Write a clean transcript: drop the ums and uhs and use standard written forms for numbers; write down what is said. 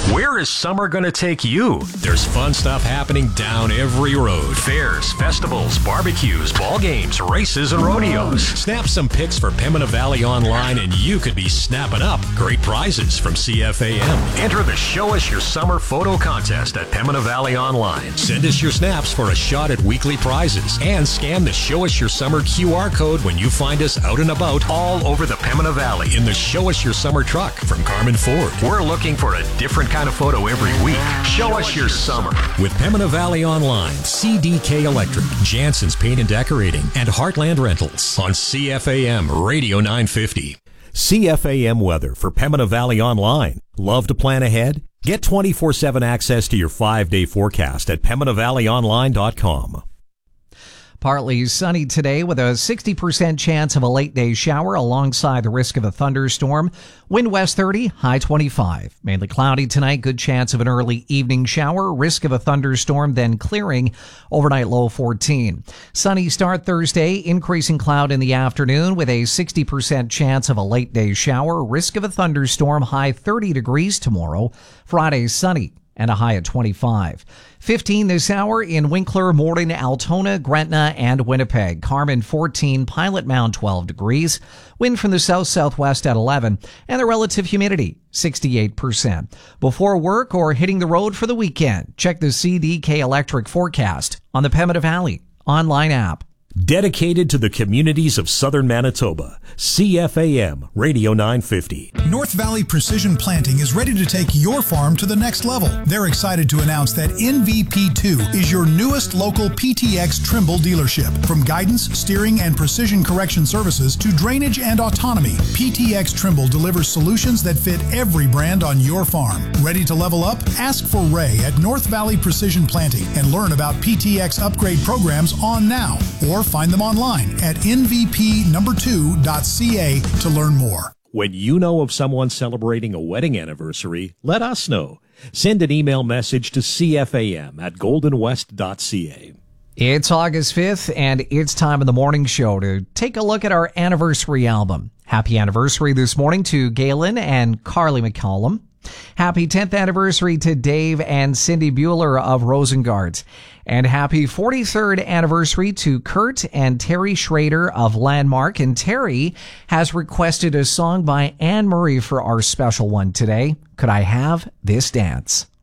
Where is summer going to take you? There's fun stuff happening down every road. Fairs, festivals, barbecues, ball games, races, and rodeos. Snap some pics for Pembina Valley Online and you could be snapping up great prizes from CFAM. Enter the Show Us Your Summer photo contest at Pembina Valley Online. Send us your snaps for a shot at weekly prizes and scan the Show Us Your Summer QR code when you find us out and about all over the Pembina Valley in the Show Us Your Summer truck from Carmen Ford. We're looking for a different kind of photo every week. Show us your summer. With Pembina Valley Online, CDK Electric, Jansen's Paint and Decorating, and Heartland Rentals on CFAM Radio 950. CFAM weather for Pembina Valley Online. Love to plan ahead? Get 24/7 access to your 5-day forecast at PembinaValleyOnline.com. Partly sunny today with a 60% chance of a late day shower alongside the risk of a thunderstorm. Wind west 30, high 25. Mainly cloudy tonight, good chance of an early evening shower, risk of a thunderstorm, then clearing, overnight low 14. Sunny start Thursday, increasing cloud in the afternoon with a 60% chance of a late day shower, risk of a thunderstorm, high 30 degrees tomorrow. Friday sunny and a high at 25. 15 this hour in Winkler, Morden, Altona, Gretna, and Winnipeg. Carmen 14, Pilot Mound 12 degrees. Wind from the south-southwest at 11, and the relative humidity 68%. Before work or hitting the road for the weekend, check the CDK Electric forecast on the Pembina Valley online app. Dedicated to the communities of southern Manitoba, CFAM Radio 950. North Valley Precision Planting is ready to take your farm to the next level. They're excited to announce that NVP2 is your newest local PTX Trimble dealership. From guidance, steering, and precision correction services to drainage and autonomy, PTX Trimble delivers solutions that fit every brand on your farm. Ready to level up? Ask for Ray at North Valley Precision Planting and learn about PTX upgrade programs on now, or find them online at nvp2.ca to learn more. When you know of someone celebrating a wedding anniversary, let us know. Send an email message to cfam@goldenwest.ca. It's August 5th, and it's time in the morning show to take a look at our anniversary album. Happy anniversary this morning to Galen and Carly McCallum. Happy 10th anniversary to Dave and Cindy Bueller of Rosengards. And happy 43rd anniversary to Kurt and Terry Schrader of Landmark. And Terry has requested a song by Anne Murray for our special one today. Could I Have This Dance?